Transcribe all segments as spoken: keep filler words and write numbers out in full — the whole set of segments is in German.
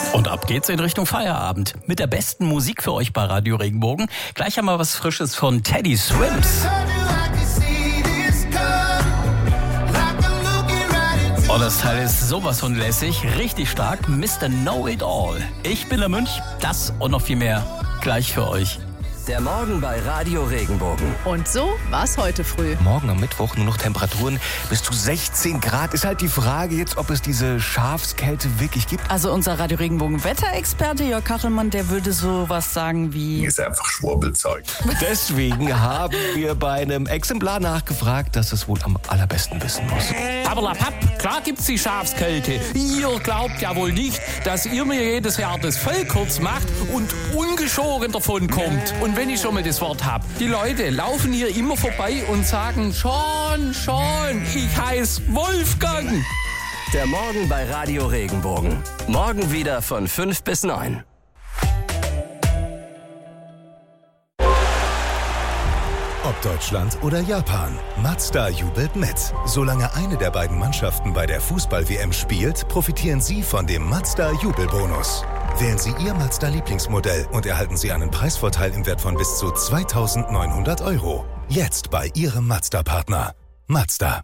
Und ab geht's in Richtung Feierabend mit der besten Musik für euch bei Radio Regenbogen. Gleich haben wir was Frisches von Teddy Swims. Oh, das Teil ist sowas von lässig, richtig stark. Mister Know-It-All. Ich bin der Münch, das und noch viel mehr gleich für euch. Der Morgen bei Radio Regenbogen. Und so war's heute früh. Morgen am Mittwoch nur noch Temperaturen bis zu sechzehn Grad. Ist halt die Frage jetzt, ob es diese Schafskälte wirklich gibt. Also unser Radio Regenbogen Wetterexperte Jörg Kachelmann, der würde sowas sagen wie... Ist einfach Schwurbelzeug. Deswegen haben wir bei einem Exemplar nachgefragt, das es wohl am allerbesten wissen muss. Aber la Papp, klar gibt's die Schafskälte. Ihr glaubt ja wohl nicht, dass ihr mir jedes Jahr das Fell kurz macht und ungeschoren davon kommt. Und wenn ich schon mal das Wort habe, die Leute laufen hier immer vorbei und sagen, schon, schon, ich heiße Wolfgang. Der Morgen bei Radio Regenbogen. Morgen wieder von fünf bis neun. Ob Deutschland oder Japan, Mazda jubelt mit. Solange eine der beiden Mannschaften bei der Fußball-W M spielt, profitieren Sie von dem Mazda-Jubelbonus. Wählen Sie Ihr Mazda-Lieblingsmodell und erhalten Sie einen Preisvorteil im Wert von bis zu zweitausendneunhundert Euro. Jetzt bei Ihrem Mazda-Partner. Mazda.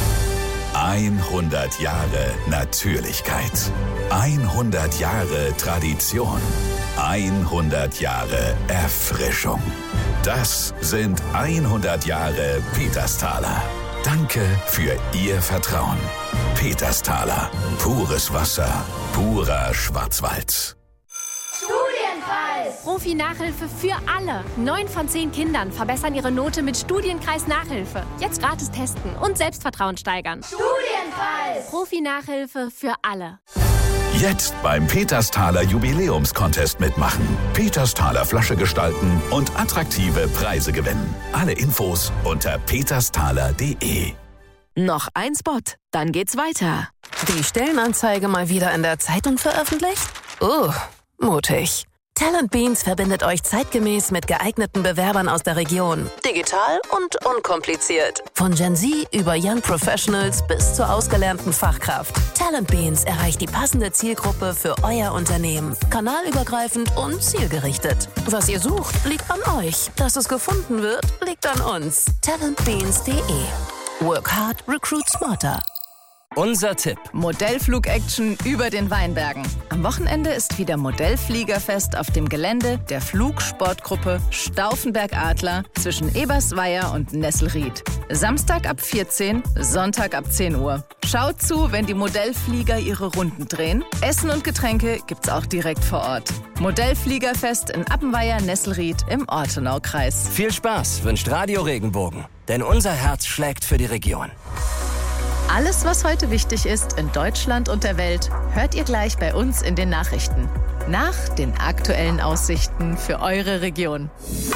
hundert Jahre Natürlichkeit. hundert Jahre Tradition. hundert Jahre Erfrischung. Das sind hundert Jahre Petersthaler. Danke für Ihr Vertrauen. Petersthaler. Pures Wasser. Purer Schwarzwald. Studienkreis! Profi-Nachhilfe für alle. Neun von zehn Kindern verbessern ihre Note mit Studienkreis-Nachhilfe. Jetzt gratis testen und Selbstvertrauen steigern. Studienkreis! Profi-Nachhilfe für alle. Jetzt beim Petersthaler Jubiläumscontest mitmachen. Petersthaler Flasche gestalten und attraktive Preise gewinnen. Alle Infos unter petersthaler punkt de. Noch ein Spot, dann geht's weiter. Die Stellenanzeige mal wieder in der Zeitung veröffentlicht? Uh, mutig. Talent Beans verbindet euch zeitgemäß mit geeigneten Bewerbern aus der Region. Digital und unkompliziert. Von Gen Z über Young Professionals bis zur ausgelernten Fachkraft. Talent Beans erreicht die passende Zielgruppe für euer Unternehmen. Kanalübergreifend und zielgerichtet. Was ihr sucht, liegt an euch. Dass es gefunden wird, liegt an uns. talent beans punkt de. Work hard, recruit smarter. Unser Tipp. Modellflug-Action über den Weinbergen. Am Wochenende ist wieder Modellfliegerfest auf dem Gelände der Flugsportgruppe Stauffenberg Adler zwischen Ebersweier und Nesselried. Samstag ab vierzehn, Sonntag ab zehn Uhr. Schaut zu, wenn die Modellflieger ihre Runden drehen. Essen und Getränke gibt's auch direkt vor Ort. Modellfliegerfest in Appenweier, Nesselried im Ortenaukreis. Viel Spaß wünscht Radio Regenbogen. Denn unser Herz schlägt für die Region. Alles, was heute wichtig ist in Deutschland und der Welt, hört ihr gleich bei uns in den Nachrichten. Nach den aktuellen Aussichten für eure Region.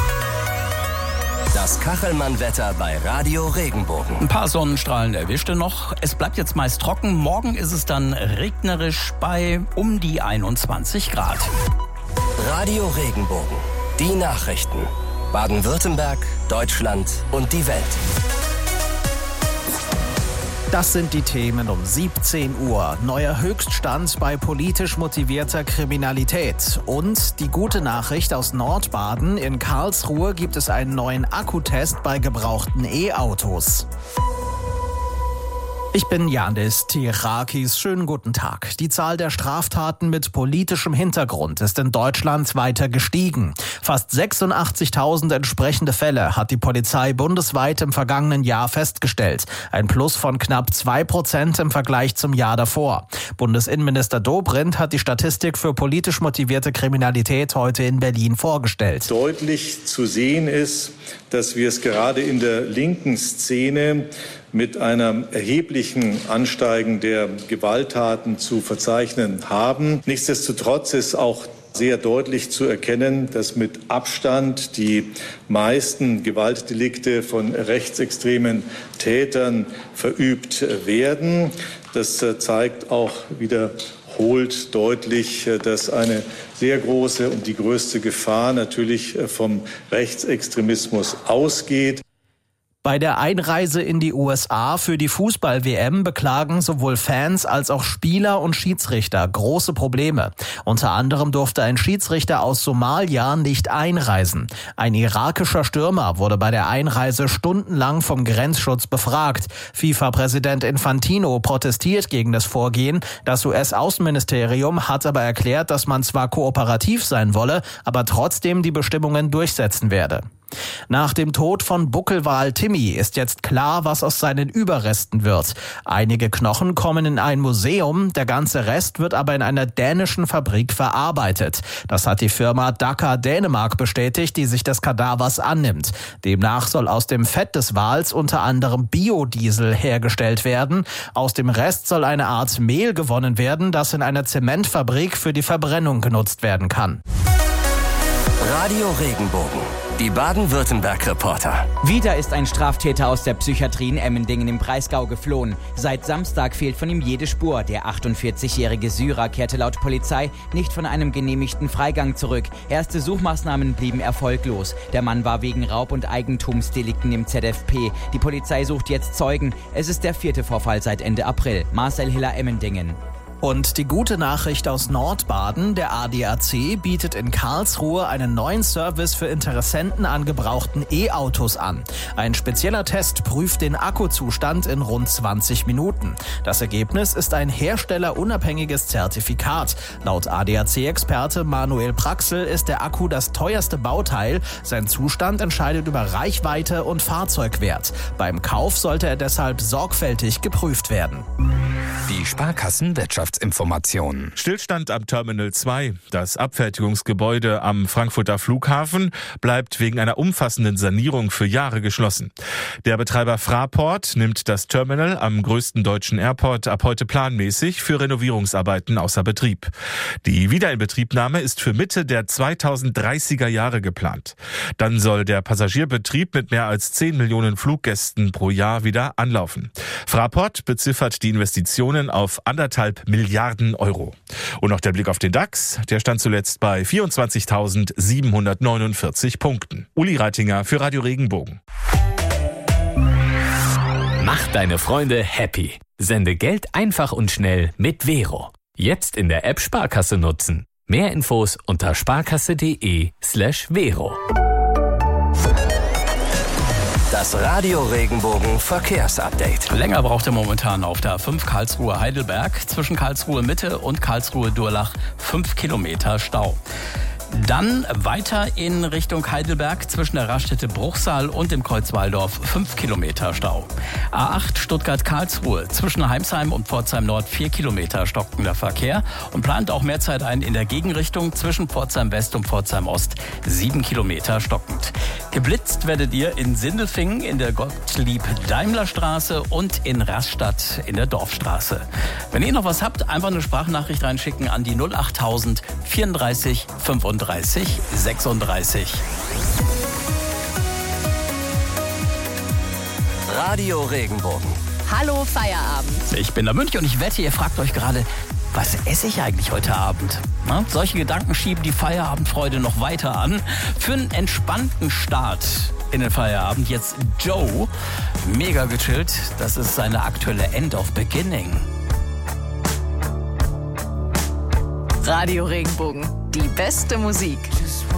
Das Kachelmann-Wetter bei Radio Regenbogen. Ein paar Sonnenstrahlen erwischte noch. Es bleibt jetzt meist trocken. Morgen ist es dann regnerisch bei um die einundzwanzig Grad. Radio Regenbogen. Die Nachrichten. Baden-Württemberg, Deutschland und die Welt. Das sind die Themen um siebzehn Uhr. Neuer Höchststand bei politisch motivierter Kriminalität. Und die gute Nachricht aus Nordbaden. In Karlsruhe gibt es einen neuen Akkutest bei gebrauchten E-Autos. Ich bin Janis Tirakis. Schönen guten Tag. Die Zahl der Straftaten mit politischem Hintergrund ist in Deutschland weiter gestiegen. Fast sechsundachtzigtausend entsprechende Fälle hat die Polizei bundesweit im vergangenen Jahr festgestellt. Ein Plus von knapp zwei Prozent im Vergleich zum Jahr davor. Bundesinnenminister Dobrindt hat die Statistik für politisch motivierte Kriminalität heute in Berlin vorgestellt. Deutlich zu sehen ist, dass wir es gerade in der linken Szene mit einem erheblichen Ansteigen der Gewalttaten zu verzeichnen haben. Nichtsdestotrotz ist auch sehr deutlich zu erkennen, dass mit Abstand die meisten Gewaltdelikte von rechtsextremen Tätern verübt werden. Das zeigt auch wiederholt deutlich, dass eine sehr große und die größte Gefahr natürlich vom Rechtsextremismus ausgeht. Bei der Einreise in die U S A für die Fußball-W M beklagen sowohl Fans als auch Spieler und Schiedsrichter große Probleme. Unter anderem durfte ein Schiedsrichter aus Somalia nicht einreisen. Ein irakischer Stürmer wurde bei der Einreise stundenlang vom Grenzschutz befragt. FIFA-Präsident Infantino protestiert gegen das Vorgehen. Das U S-Außenministerium hat aber erklärt, dass man zwar kooperativ sein wolle, aber trotzdem die Bestimmungen durchsetzen werde. Nach dem Tod von Buckelwal Timmy ist jetzt klar, was aus seinen Überresten wird. Einige Knochen kommen in ein Museum, der ganze Rest wird aber in einer dänischen Fabrik verarbeitet. Das hat die Firma Daka Dänemark bestätigt, die sich des Kadavers annimmt. Demnach soll aus dem Fett des Wals unter anderem Biodiesel hergestellt werden. Aus dem Rest soll eine Art Mehl gewonnen werden, das in einer Zementfabrik für die Verbrennung genutzt werden kann. Radio Regenbogen. Die Baden-Württemberg-Reporter. Wieder ist ein Straftäter aus der Psychiatrie in Emmendingen im Breisgau geflohen. Seit Samstag fehlt von ihm jede Spur. Der achtundvierzigjährige Syrer kehrte laut Polizei nicht von einem genehmigten Freigang zurück. Erste Suchmaßnahmen blieben erfolglos. Der Mann war wegen Raub- und Eigentumsdelikten im Z F P. Die Polizei sucht jetzt Zeugen. Es ist der vierte Vorfall seit Ende April. Marcel Hiller, Emmendingen. Und die gute Nachricht aus Nordbaden, der A D A C bietet in Karlsruhe einen neuen Service für Interessenten an gebrauchten E-Autos an. Ein spezieller Test prüft den Akkuzustand in rund zwanzig Minuten. Das Ergebnis ist ein herstellerunabhängiges Zertifikat. Laut A D A C-Experte Manuel Praxel ist der Akku das teuerste Bauteil. Sein Zustand entscheidet über Reichweite und Fahrzeugwert. Beim Kauf sollte er deshalb sorgfältig geprüft werden. Die Sparkassenwirtschaftsinformationen. Stillstand am Terminal zwei. Das Abfertigungsgebäude am Frankfurter Flughafen bleibt wegen einer umfassenden Sanierung für Jahre geschlossen. Der Betreiber Fraport nimmt das Terminal am größten deutschen Airport ab heute planmäßig für Renovierungsarbeiten außer Betrieb. Die Wiederinbetriebnahme ist für Mitte der zweitausenddreißiger Jahre geplant. Dann soll der Passagierbetrieb mit mehr als zehn Millionen Fluggästen pro Jahr wieder anlaufen. Fraport beziffert die Investitionen auf anderthalb Milliarden Euro. Und noch der Blick auf den DAX. Der stand zuletzt bei vierundzwanzigtausendsiebenhundertneunundvierzig Punkten. Uli Reitinger für Radio Regenbogen. Mach deine Freunde happy. Sende Geld einfach und schnell mit Vero. Jetzt in der App Sparkasse nutzen. Mehr Infos unter sparkasse.de slash Vero. Das Radio Regenbogen Verkehrsupdate. Länger braucht er momentan auf der A fünf Karlsruhe-Heidelberg. Zwischen Karlsruhe Mitte und Karlsruhe-Durlach fünf Kilometer Stau. Dann weiter in Richtung Heidelberg zwischen der Raststätte Bruchsal und dem Kreuz Walldorf fünf Kilometer Stau. A acht Stuttgart-Karlsruhe zwischen Heimsheim und Pforzheim Nord vier Kilometer stockender Verkehr und plant auch mehr Zeit ein in der Gegenrichtung zwischen Pforzheim West und Pforzheim Ost sieben Kilometer stockend. Geblitzt werdet ihr in Sindelfingen in der Gottlieb-Daimler-Straße und in Rastatt in der Dorfstraße. Wenn ihr noch was habt, einfach eine Sprachnachricht reinschicken an die null achttausend vierunddreißig fünfunddreißig sechsunddreißig. Radio Regenbogen. Hallo Feierabend. Ich bin der Münch und ich wette, ihr fragt euch gerade, was esse ich eigentlich heute Abend? Na, solche Gedanken schieben die Feierabendfreude noch weiter an. Für einen entspannten Start in den Feierabend jetzt Joe. Mega gechillt. Das ist seine aktuelle End of Beginning. Radio Regenbogen. Die beste Musik.